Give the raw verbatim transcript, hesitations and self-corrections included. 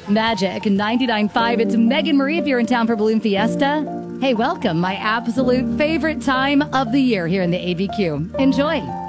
Magic ninety-nine point five. It's Megan Marie if you're in town for Balloon Fiesta. Hey, welcome. My absolute favorite time of the year here in the A B Q. Enjoy.